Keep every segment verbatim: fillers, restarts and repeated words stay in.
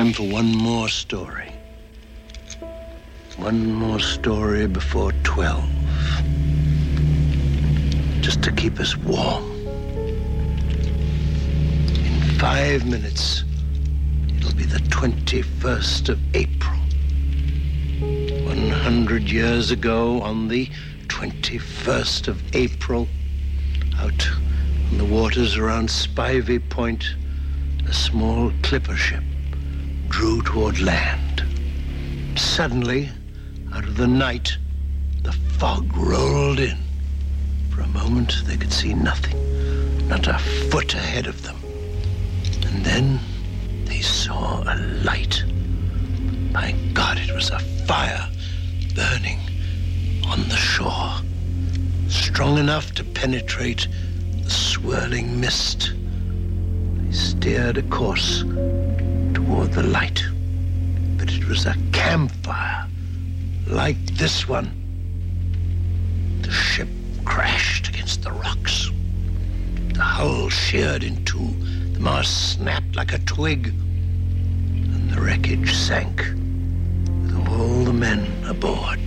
time for one more story. One more story before twelve. Just to keep us warm. In five minutes, it'll be the twenty-first of April. One hundred years ago, on the twenty-first of April, out on the waters around Spivey Point, a small clipper ship drew toward land. Suddenly, out of the night, the fog rolled in. For a moment, they could see nothing, not a foot ahead of them. And then they saw a light. My God, it was a fire burning on the shore, strong enough to penetrate the swirling mist. They steered a course toward the light, but it was a campfire like this one. The ship crashed against the rocks. The hull sheared in two. The mast snapped like a twig, and the wreckage sank with all the men aboard.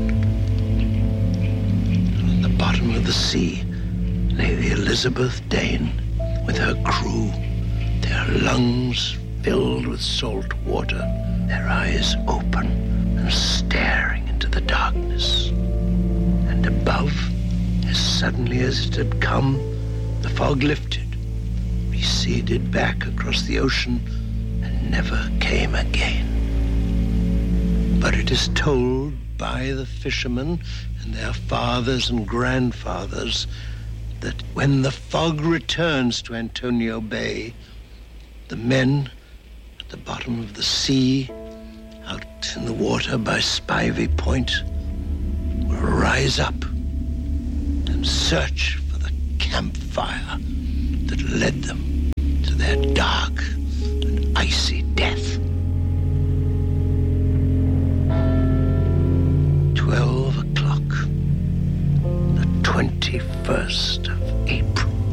At the bottom of the sea lay the Elizabeth Dane with her crew, their lungs filled with salt water, their eyes open and staring into the darkness. And above, as suddenly as it had come, the fog lifted, receded back across the ocean, and never came again. But it is told by the fishermen and their fathers and grandfathers that when the fog returns to Antonio Bay, the men at the bottom of the sea, out in the water by Spivey Point, will rise up and search for the campfire that led them to their dark and icy death. Twelve o'clock, the twenty-first of